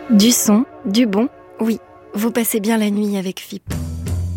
Du son, du bon, oui, vous passez bien la nuit avec FIP.